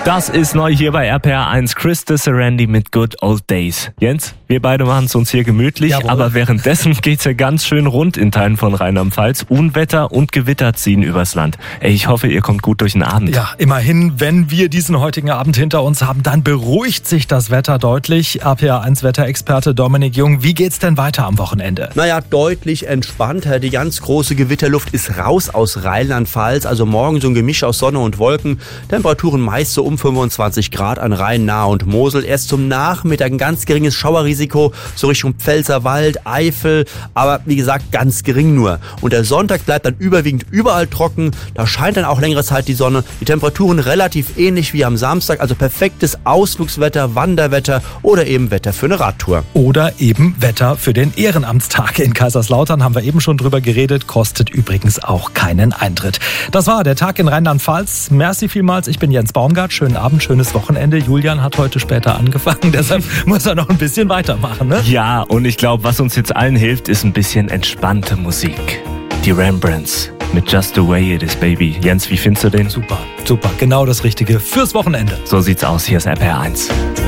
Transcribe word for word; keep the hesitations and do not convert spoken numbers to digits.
Das ist neu hier bei R P R eins. Chris Disserandy mit Good Old Days. Jens, wir beide machen es uns hier gemütlich, Jawohl. aber währenddessen geht's ja ganz schön rund in Teilen von Rheinland-Pfalz. Unwetter und Gewitter ziehen übers Land. Ey, ich hoffe, ihr kommt gut durch den Abend. Ja, immerhin, wenn wir diesen heutigen Abend hinter uns haben, dann beruhigt sich das Wetter deutlich. R P R eins Wetterexperte Dominik Jung, wie geht's denn weiter am Wochenende? Naja, deutlich entspannter. Die ganz große Gewitterluft ist raus aus Rheinland-Pfalz. Also morgen so ein Gemisch aus Sonne und Wolken. Temperaturen meist so um fünfundzwanzig Grad an Rhein, Nahe und Mosel. Erst zum Nachmittag ein ganz geringes Schauerrisiko, so Richtung Pfälzerwald, Eifel. Aber wie gesagt, ganz gering nur. Und der Sonntag bleibt dann überwiegend überall trocken. Da scheint dann auch längere Zeit die Sonne. Die Temperaturen relativ ähnlich wie am Samstag. Also perfektes Ausflugswetter, Wanderwetter oder eben Wetter für eine Radtour. Oder eben Wetter für den Ehrenamtstag in Kaiserslautern, haben wir eben schon drüber geredet, kostet übrigens auch keinen Eintritt. Das war der Tag in Rheinland-Pfalz. Merci vielmals, ich bin Jens Baumgart. Schönen Abend, schönes Wochenende. Julian hat heute später angefangen, deshalb muss er noch ein bisschen weitermachen, ne? Ja, und ich glaube, was uns jetzt allen hilft, ist ein bisschen entspannte Musik. Die Rembrandts mit Just the Way It Is, Baby. Jens, wie findest du den? Super, super, genau das Richtige fürs Wochenende. So sieht's aus, hier ist R P R eins.